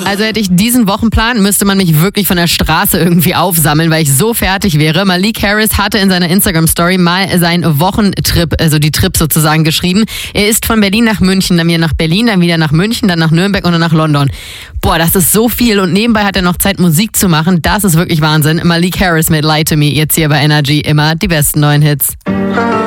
Also hätte ich diesen Wochenplan, müsste man mich wirklich von der Straße irgendwie aufsammeln, weil ich so fertig wäre. Malik Harris hatte in seiner Instagram-Story mal seinen Wochentrip, also die Trip sozusagen geschrieben. Er ist von Berlin nach München, dann wieder nach Berlin, dann wieder nach München, dann nach Nürnberg und dann nach London. Boah, das ist so viel und nebenbei hat er noch Zeit, Musik zu machen. Das ist wirklich Wahnsinn. Malik Harris mit Lie to Me, jetzt hier bei Energy, immer die besten neuen Hits.